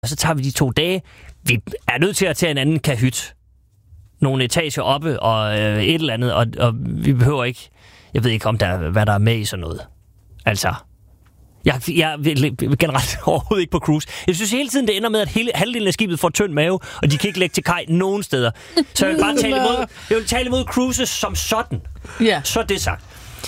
Og så tager vi de 2 dage. Vi er nødt til at tage en anden kahyt. Nogle etager oppe og et eller andet, og vi behøver ikke... Jeg ved ikke, om hvad der er med i sådan noget. Altså... Jeg vil generelt overhovedet ikke på cruise. Jeg synes hele tiden, det ender med, at halvdelen af skibet får tynd mave, og de kan ikke lægge til kaj nogen steder. Så jeg vil bare tale imod cruises som sådan. Ja. Så er det sagt.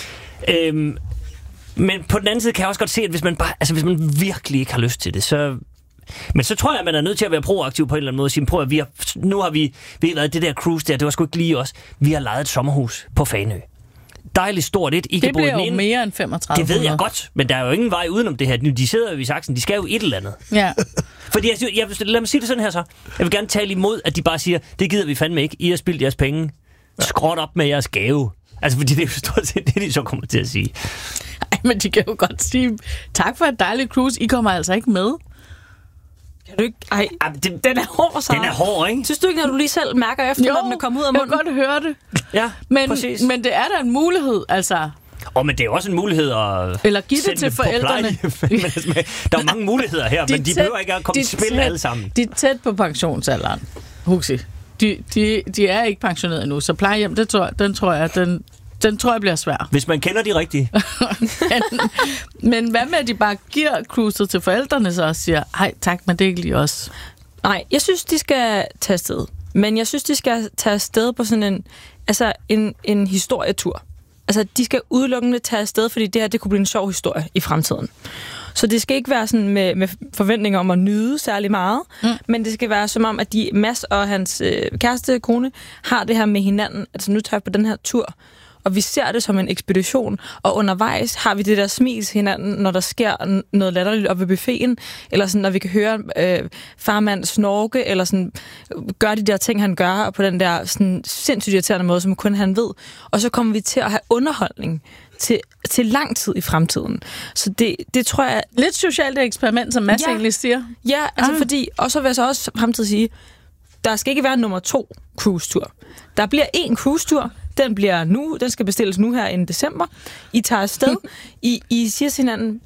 Men på den anden side kan jeg også godt se, at hvis man virkelig ikke har lyst til det, så... Men så tror jeg, at man er nødt til at være proaktiv på en eller anden måde og sige, prøv at nu har vi været det der cruise der, det var sgu ikke lige os. Vi har lejet et sommerhus på Fanø. Dejligt stort et. Det bliver jo mere end 35. Det ved jeg godt, men der er jo ingen vej udenom det her. De sidder jo i saksen, de skal jo et eller andet. Ja. Fordi lad mig sige det sådan her så. Jeg vil gerne tale imod, at de bare siger, det gider vi fandme ikke. I har spildt jeres penge. Skråt op med jeres gave. Altså, fordi det er jo stort set det, de så kommer til at sige. Ej, men de kan jo godt sige, tak for et dejligt cruise. I kommer altså ikke med. Kan du ikke? Ej, den er hård, så. Den er hård, ikke? Synes du ikke, at du lige selv mærker efter, når den er kommet ud af munden? Jeg kan godt høre det. Ja, præcis. Men det er da en mulighed, altså. Men det er jo også en mulighed at eller give det til forældrene. Der er mange muligheder her, men de behøver ikke at komme i spil alle sammen. De er tæt på pensionsalderen, Huxi. De er ikke pensioneret endnu, så plejehjem, den tror jeg bliver svær. Hvis man kender de rigtige. men hvad med, at de bare giver cruiset til forældrene så og siger, hej tak, men det er ikke lige os? Nej, jeg synes, de skal tage afsted. Men jeg synes, de skal tage afsted på sådan en historietur. Altså, de skal udelukkende tage afsted, fordi det her, det kunne blive en sjov historie i fremtiden. Så det skal ikke være sådan med forventninger om at nyde særlig meget, men det skal være som om, at Mads og hans kæreste kone har det her med hinanden. Altså, nu tager vi på den her tur, og vi ser det som en ekspedition, og undervejs har vi det der smil til hinanden, når der sker noget latterligt oppe ved buffeten, eller sådan, når vi kan høre farmand snorke, eller sådan, gøre de der ting, han gør, og på den der sådan, sindssygt irriterende måde, som kun han ved. Og så kommer vi til at have underholdning til lang tid i fremtiden. Så det tror jeg... Lidt socialt eksperiment, som Mads egentlig siger. Ja, altså fordi... Og så vil jeg så også fremtidig sige, der skal ikke være nummer 2 cruise-tur. Der bliver 1 cruise-tur. Den skal bestilles nu her i december. I tager afsted. I siger til hinanden,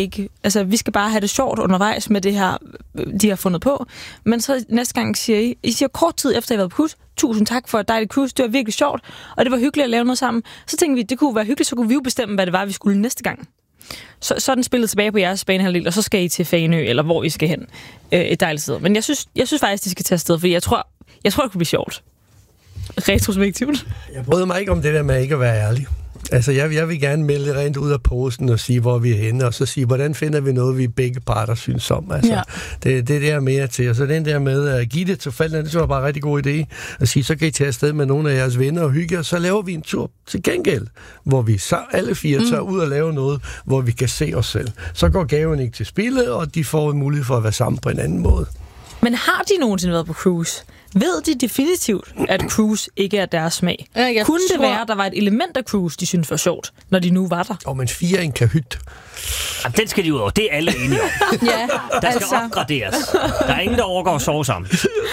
vi skal bare have det sjovt undervejs med det her, de har fundet på. Men så næste gang siger I siger kort tid efter, jeg har været på cruise, 1000 tak for et dejligt cruise, det var virkelig sjovt, og det var hyggeligt at lave noget sammen. Så tænkte vi, det kunne være hyggeligt, så kunne vi jo bestemme, hvad det var, vi skulle næste gang. Så er den spillet tilbage på jeres banehalvdel, og så skal I til Fanø, eller hvor I skal hen. Et dejligt sted. Men jeg synes faktisk, de skal tage afsted, fordi jeg tror, det kunne blive sjovt. Retrospektivt. Jeg bryder mig ikke om det der med ikke at være ærlig. Altså, jeg vil gerne melde rent ud af posen og sige, hvor vi er henne, og så sige, hvordan finder vi noget, vi begge parter synes om. Altså, det er mere til. Og så den der med at give det til forældrene, det synes jeg bare en rigtig god idé. At sige, så kan I tage afsted med nogle af jeres venner og hygge, og så laver vi en tur til gengæld, hvor vi så alle 4 tager ud og laver noget, hvor vi kan se os selv. Så går gaven ikke til spilde, og de får en mulighed for at være sammen på en anden måde. Men har de nogensinde været på cruise? Ved de definitivt, at cruise ikke er deres smag? Kunne det være, at der var et element af cruise, de synes var sjovt, når de nu var der? Men 4 en kahyt. Jamen, den skal de ud over. Det er alle enige om. Ja, der skal opgraderes. Der er ingen, der overgår at sove sammen.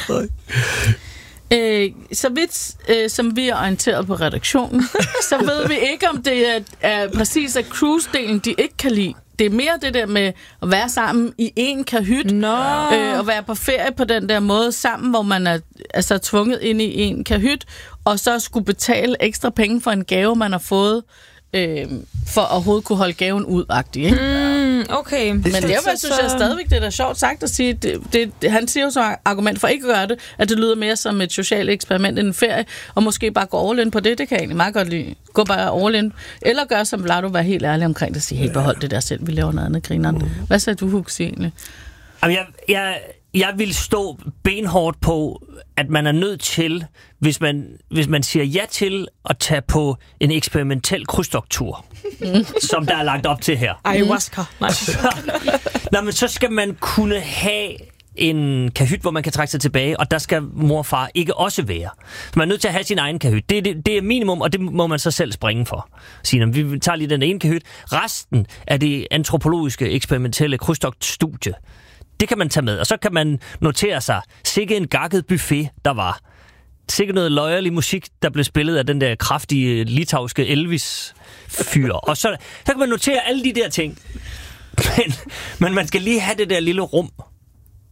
Så vidt som vi er orienteret på redaktionen, så ved vi ikke, om det er præcis at cruise-delen, de ikke kan lide. Det er mere det der med at være sammen i en kahyt, og være på ferie på den der måde sammen, hvor man er altså tvunget ind i en kahyt, og så skulle betale ekstra penge for en gave, man har fået, for at overhovedet kunne holde gaven ud-agtigt, ikke? Okay. Men derfor synes jeg stadigvæk, det er da sjovt sagt at sige, han siger jo så argument for ikke at gøre det, at det lyder mere som et socialt eksperiment end en ferie, og måske bare gå all in på det kan jeg egentlig meget godt lide. Gå bare all in. Eller gør som Vlado, være helt ærlig omkring det, og sige, hey, behold det der selv, vi laver noget andet grineren. Hvad sagde du, Huxi, egentlig? Jamen, jeg vil stå benhårdt på, at man er nødt til, hvis man siger ja til at tage på en eksperimentel krydstogttur, som der er lagt op til her. Ayahuasca. Nej, men så skal man kunne have en kahyt, hvor man kan trække sig tilbage, og der skal mor og far ikke også være. Så man er nødt til at have sin egen kahyt. Det er minimum, og det må man så selv springe for. Sige, vi tager lige den ene kahyt. Resten af det antropologiske, eksperimentelle krydstogtstudie, det kan man tage med, og så kan man notere sig, sikke en gakket buffet, der var. Sikke noget løjerlig musik, der blev spillet af den der kraftige litauiske Elvis-fyr. Og så kan man notere alle de der ting. Men man skal lige have det der lille rum,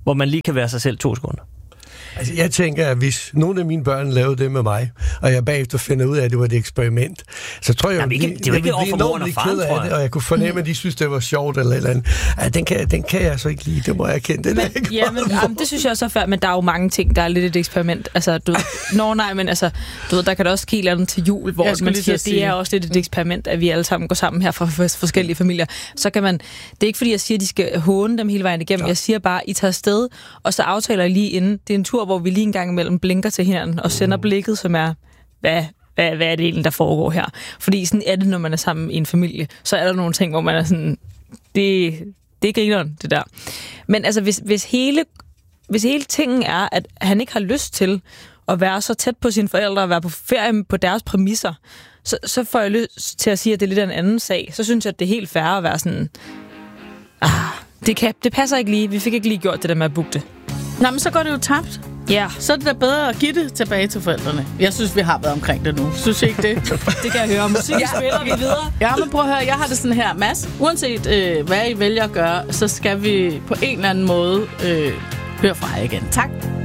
hvor man lige kan være sig selv 2 sekunder. Altså, jeg tænker, at hvis nogle af mine børn lavede det med mig, og jeg bagefter finder ud af, at det var et eksperiment, så tror jeg, det er jo ikke over for moren og faren, tror jeg. Og jeg kunne fornemme, at de synes, det var sjovt eller et eller andet. Den kan jeg så ikke lide, det må jeg erkende. Det synes jeg også er fair, men der er jo mange ting, der er lidt et eksperiment. Altså, der kan der også ske et eller andet til jul, hvor man siger, at det er også lidt et eksperiment, at vi alle sammen går sammen her fra forskellige familier. Så kan man, det er ikke fordi, jeg siger, at de skal håne dem hele vejen igennem. Jeg siger bare, I tager afsted, og så aftaler I lige inden. Det er en tur, hvor vi lige en gang imellem blinker til hinanden og sender blikket, som er, hvad er det egentlig, der foregår her? Fordi sådan er det, når man er sammen i en familie. Så er der nogle ting, hvor man er sådan, det er grineren, det der. Men altså, hvis hele tingen er, at han ikke har lyst til at være så tæt på sine forældre og være på ferie på deres præmisser, så får jeg lyst til at sige, at det er lidt af en anden sag. Så synes jeg, at det er helt fair at være sådan, det passer ikke lige. Vi fik ikke lige gjort det der med at booke det. Nå, men så går det jo tabt. Ja. Så er det da bedre at give det tilbage til forældrene. Jeg synes, vi har været omkring det nu. Synes I ikke det? Det kan jeg høre. Musik spiller vi videre. Ja, men prøv at høre. Jeg har det sådan her, Mads. Uanset hvad I vælger at gøre, så skal vi på en eller anden måde høre fra jer igen. Tak.